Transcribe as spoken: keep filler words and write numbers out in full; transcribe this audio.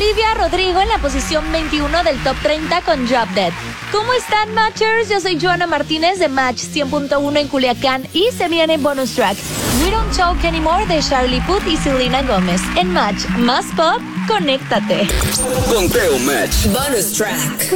Olivia Rodrigo en la posición veintiuno del Top treinta con Drop Dead. ¿Cómo están, Matchers? Yo soy Joana Martínez de Match cien punto uno en Culiacán y se viene bonus track We Don't Talk Anymore de Charlie Puth y Selena Gómez. En Match más pop, conéctate. Conteo Match. Bonus track.